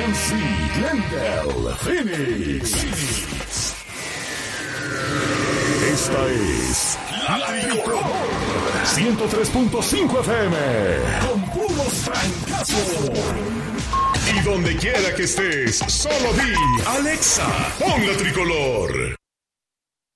MC Glendale Phoenix. Esta es La Tricolor 103.5 FM con puros francazos. Y donde quiera que estés, solo di Alexa, pon La Tricolor.